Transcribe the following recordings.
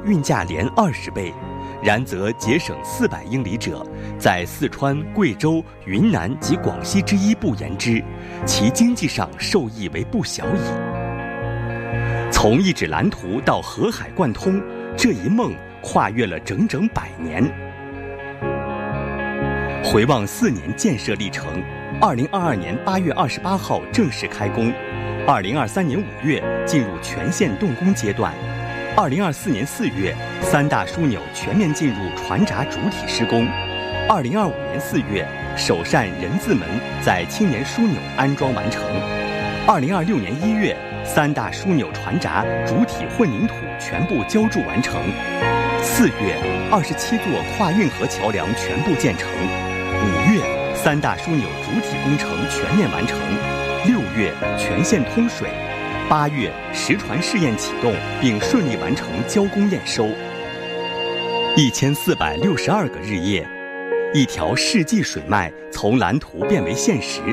运价连20倍，然则节省400英里者，在四川、贵州、云南及广西之一不言之，其经济上受益为不小矣。从一纸蓝图到河海贯通，这一梦跨越了整整100年。回望4年建设历程，2022年8月28号正式开工，2023年5月进入全线动工阶段，2024年4月3大枢纽全面进入船闸主体施工，2025年4月首扇人字门在青年枢纽安装完成，2026年1月3大枢纽船闸主体混凝土全部浇筑完成，4月27座跨运河桥梁全部建成，5月3大枢纽主体工程全面完成，6月全线通水，8月实船试验启动并顺利完成交工验收。1462个日夜，一条世纪水脉从蓝图变为现实。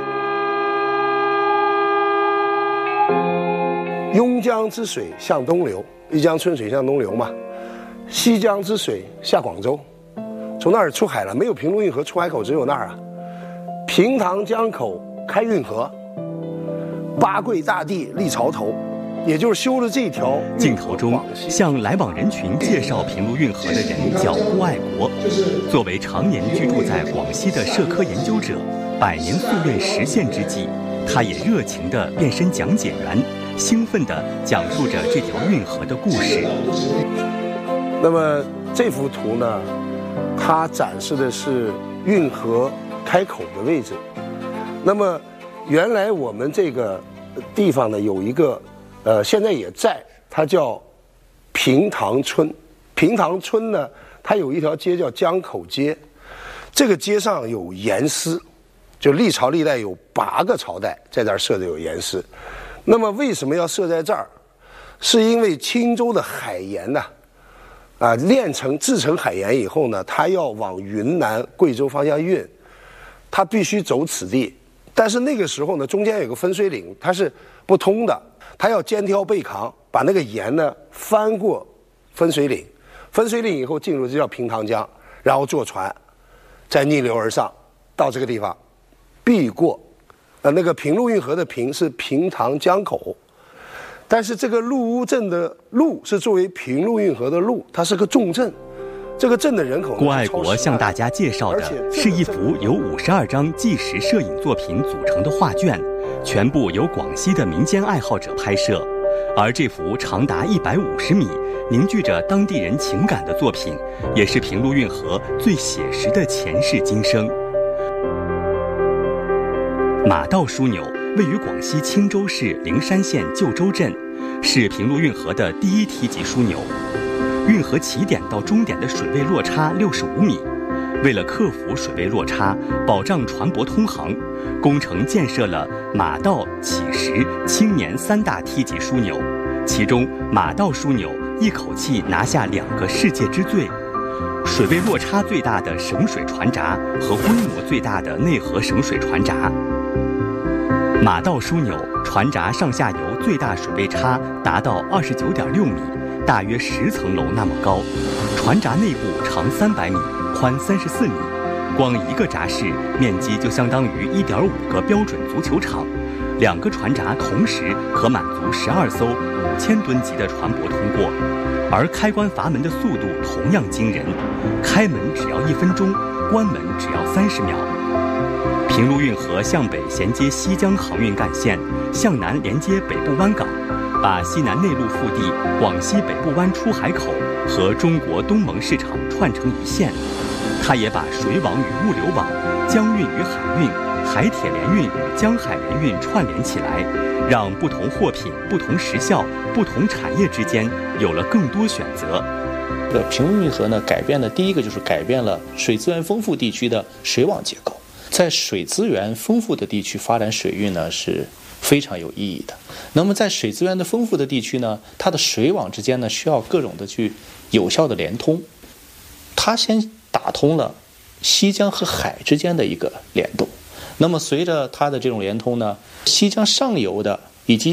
邕江之水向东流，一江春水向东流嘛。西江之水下广州，从那儿出海了，没有平陆运河出海口只有那儿啊。平塘江口开运河，八桂大帝立潮头，也就是修了这条。 镜头中，向来往人群介绍平陆运河的人叫郭爱国。作为常年居住在广西的社科研究者，100年夙愿实现之际，他也热情地变身讲解员，兴奋地讲述着这条运河的故事。 那么这幅图呢，它展示的是运河开口的位置。那么原来我们这个地方呢有一个现在也在，它叫平塘村。平塘村呢，它有一条街叫江口街，这个街上有盐丝，就历朝历代有8个朝代在这儿设的有盐丝。那么为什么要设在这儿？是因为青州的海盐呢，制成海盐以后呢，它要往云南、贵州方向运，它必须走此地。但是那个时候呢，中间有个分水岭，它是不通的，它要肩挑背扛，把那个盐呢翻过分水岭，分水岭以后进入这叫平塘江，然后坐船再逆流而上到这个地方，避过那个平陆运河的平是平塘江口，但是这个陆屋镇的陆是作为平陆运河的陆，它是个重镇。这个镇的人口， 郭爱国向大家介绍的是一幅由52张纪实摄影作品组成的画卷，全部由广西的民间爱好者拍摄。而这幅长达150米、凝聚着当地人情感的作品，也是平陆运河最写实的前世今生。马道枢纽位于广西钦州市灵山县旧州镇，是平陆运河的第1梯级枢纽。运河起点到终点的水位落差65米，为了克服水位落差，保障船舶通航，工程建设了马道、乞石、青年3大梯级枢纽，其中马道枢纽一口气拿下2个世界之最，水位落差最大的省水船闸和规模最大的内河省水船闸。马道枢纽船闸上下游最大水位差达到29.6米，大约10层楼那么高，船闸内部长300米，宽34米，光一个闸室面积就相当于1.5个标准足球场，2个船闸同时可满足12艘5000吨级的船舶通过，而开关阀门的速度同样惊人，开门只要1分钟，关门只要30秒。平陆运河向北衔接西江航运干线，向南连接北部湾港，把西南内陆腹地广西北部湾出海口和中国东盟市场串成一线。它也把水网与物流网、江运与海运、海铁联运与江海联运串联起来，让不同货品、不同时效、不同产业之间有了更多选择。 平陆运河呢，改变的第一个就是改变了水资源丰富地区的水网结构。在水资源丰富的地区发展水运呢，是非常有意义的。那么在水资源的丰富的地区呢，它的水网之间呢，需要各种的去有效的连通。它先打通了西江和海之间的一个联动。那么随着它的这种连通呢，西江上游的以及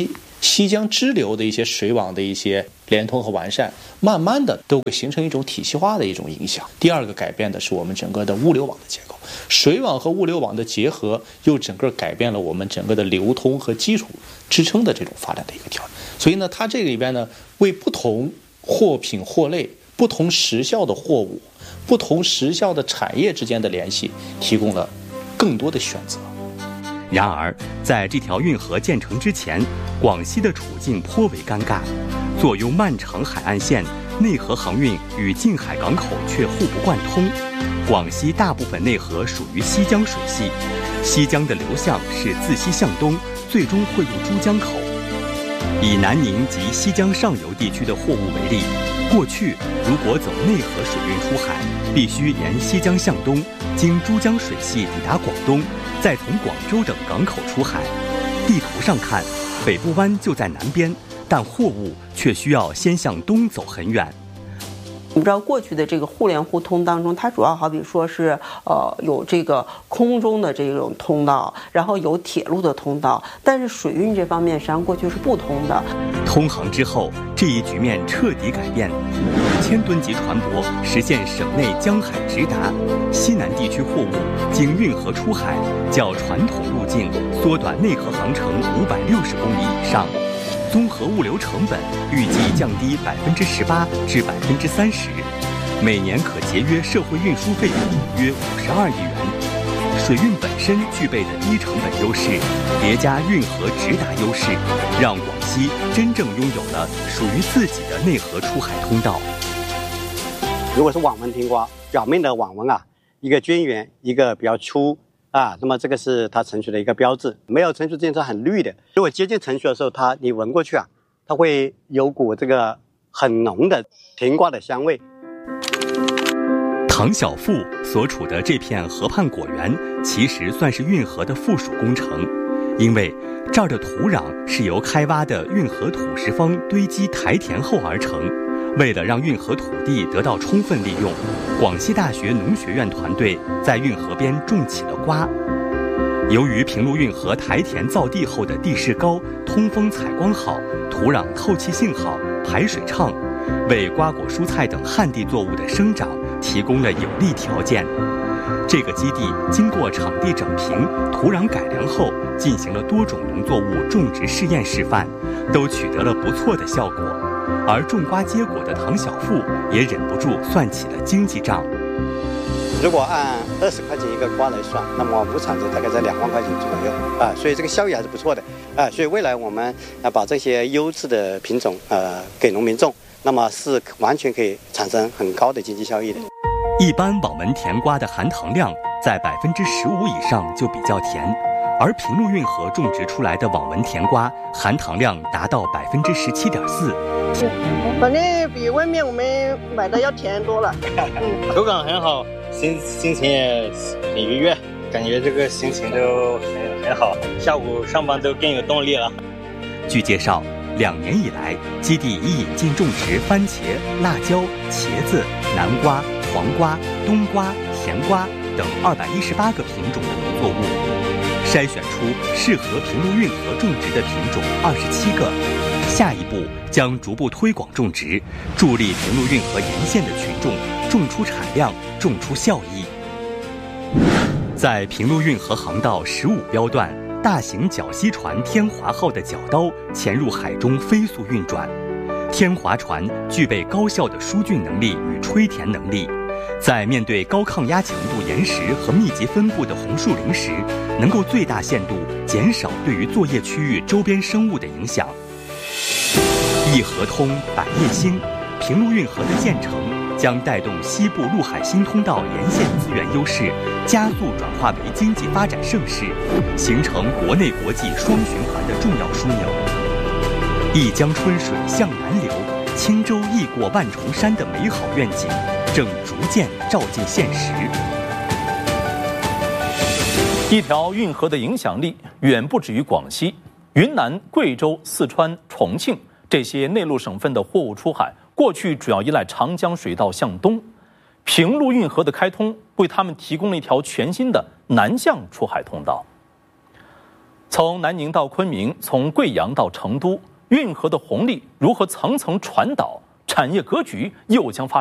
西江支流的一些水网的一些连通和完善，慢慢的都会形成一种体系化的一种影响。第二个改变的是我们整个的物流网的结构，水网和物流网的结合，又整个改变了我们整个的流通和基础支撑的这种发展的一个条件。所以呢，它这个里边呢，为不同货品货类、不同时效的货物、不同时效的产业之间的联系，提供了更多的选择。 然而，在这条运河建成之前，广西的处境颇为尴尬。坐拥漫长海岸线，内河航运与近海港口却互不贯通。广西大部分内河属于西江水系，西江的流向是自西向东，最终汇入珠江口。以南宁及西江上游地区的货物为例，过去如果走内河水运出海，必须沿西江向东，经珠江水系抵达广东，再从广州等港口出海。地图上看，北部湾就在南边，但货物却需要先向东走很远。 我们知道过去的这个互联互通当中，它主要好比说是有这个空中的这种通道，然后有铁路的通道，但是水运这方面实际上过去是不通的。 通航之后，这一局面彻底改变，5000吨级船舶实现省内江海直达，西南地区货物经运河出海，较传统路径缩短内河航程560公里以上。综合物流成本预计降低18%至30%，每年可节约社会运输费用约52亿元。水运本身具备的低成本优势，叠加运河直达优势，让广西真正拥有了属于自己的内河出海通道。 如果是网纹甜瓜，表面的网纹一个尖圆，一个比较粗。那么这个是它成熟的一个标志。没有成熟之前它很绿的，如果接近成熟的时候，你闻过去它会有股这个很浓的甜瓜的香味。 唐小富所处的这片河畔果园，其实算是运河的附属工程，因为这儿的土壤是由开挖的运河土石方堆积台填后而成。为了让运河土地得到充分利用，广西大学农学院团队在运河边种起了瓜。由于平陆运河台填造地后的地势高，通风采光好，土壤透气性好，排水畅，为瓜果蔬菜等旱地作物的生长提供了有利条件。这个基地经过场地整平、土壤改良后，进行了多种农作物种植试验示范，都取得了不错的效果。而种瓜结果的唐小富也忍不住算起了经济账。 如果按20块钱一个瓜来算，那么亩产值大概在2万块钱左右所以这个效益还是不错的所以未来我们把这些优质的品种给农民种，那么是完全可以产生很高的经济效益的。 一般网纹甜瓜的含糖量在15%以上就比较甜，而平陆运河种植出来的网纹甜瓜含糖量达到17.4%。 反正比外面我们买的要甜多了。 口感很好，心情也很愉悦，感觉这个心情都很好，下午上班都更有动力了。 据介绍，2年以来，基地已引进种植番茄、辣椒、茄子、南瓜、黄瓜、冬瓜、甜瓜等218个品种的农作物，筛选出适合平陆运河种植的品种27个。下一步将逐步推广种植，助力平陆运河沿线的群众种出产量，种出效益。在平陆运河航道15标段，大型绞吸船天华号的绞刀潜入海中飞速运转。天华船具备高效的疏浚能力与吹填能力，在面对高抗压强度岩石和密集分布的红树林时，能够最大限度减少对于作业区域周边生物的影响。一河通，百业兴，平陆运河的建成将带动西部陆海新通道沿线资源优势加速转化为经济发展盛世，形成国内国际双循环的重要枢纽。一江春水向南流，轻舟亦过万重山的美好愿景正逐渐照进现实。 一条运河的影响力远不止于广西，云南、贵州、四川、重庆这些内陆省份的货物出海，过去主要依赖长江水道向东，平陆运河的开通为他们提供了一条全新的南向出海通道。从南宁到昆明，从贵阳到成都， 运河的红利如何层层传导，产业格局又将发